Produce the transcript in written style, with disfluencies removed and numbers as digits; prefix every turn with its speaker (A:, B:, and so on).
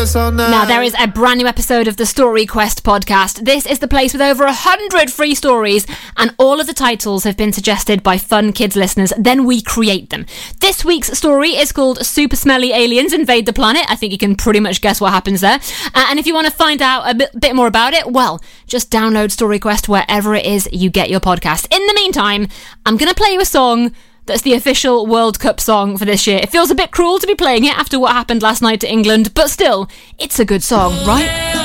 A: dance all night.
B: Now, there is a brand new episode of the Story Quest podcast. This is the place with over 100 free stories, and all of the titles have been suggested by fun kids listeners. Then we create them. This week's story is called Super Smelly Aliens Invade the Planet. I think you can pretty much guess what happens there. And if you want to find out a bit more about it, well, just download Story Quest wherever it is you get your podcast. In the meantime, I'm going to play you a song that's the official World Cup song for this year. It feels a bit cruel to be playing it after what happened last night to England, but still, it's a good song, right?